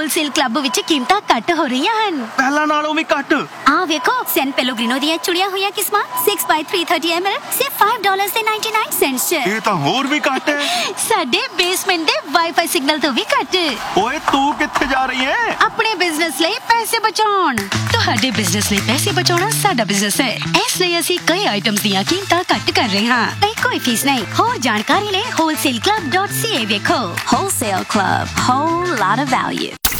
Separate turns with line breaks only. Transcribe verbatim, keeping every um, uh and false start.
Wholesale club ਵਿੱਚ ਕੀਮਤਾਂ ਘੱਟ ਹੋ ਰਹੀਆਂ ਹਨ।
ਪਹਿਲਾਂ ਨਾਲੋਂ ਵੀ ਘੱਟ?
ਆ ਵੇਖੋ, ਸੈਨ ਪੈਲੋਗ੍ਰਿਨੋ ਦੀਆਂ ਚੁੜੀਆਂ ਹੋਈਆਂ ਕਿਸਮਾਂ six by three thirty milliliters ਸਿਰਫ five dollars and ninety-nine cents ਚ।
ਇਹ ਤਾਂ ਹੋਰ ਵੀ ਘੱਟ ਹੈ।
ਸਾਡੇ ਬੇਸਮੈਂਟ ਦੇ ਵਾਈਫਾਈ ਸਿਗਨਲ ਤੋਂ ਵੀ ਘੱਟ।
ਓਏ ਤੂੰ ਕਿੱਥੇ ਜਾ ਰਹੀ ਹੈ?
ਆਪਣੇ ਬਿਜ਼ਨਸ ਲਈ ਪੈਸੇ ਬਚਾਉਣ। ਤੁਹਾਡੇ ਬਿਜ਼ਨਸ ਲਈ ਪੈਸੇ ਬਚਾਉਣਾ ਸਾਡਾ ਬਿਜ਼ਨਸ ਹੈ, ਇਸ ਲਈ ਅਸੀਂ ਕਈ ਆਈਟਮਸ ਦੀਆਂ ਕੀਮਤਾਂ ਘੱਟ ਕਰ ਰਹੇ ਹਾਂ ਤੇ ਕੋਈ ਫੀਸ ਨਹੀਂ। ਹੋਰ ਜਾਣਕਾਰੀ ਲਈ wholesale club dot c a ਵੇਖੋ। Wholesale Club, whole lot of value।